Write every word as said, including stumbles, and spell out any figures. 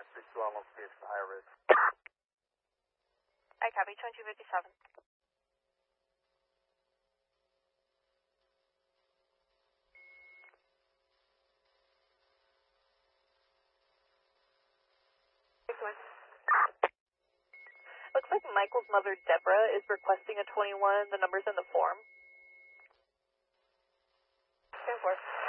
nine six two almost gets high risk. I copy, twenty-two fifty-seven. Looks like Michael's mother, Deborah, is requesting a twenty-one. The number's in the form. ten four.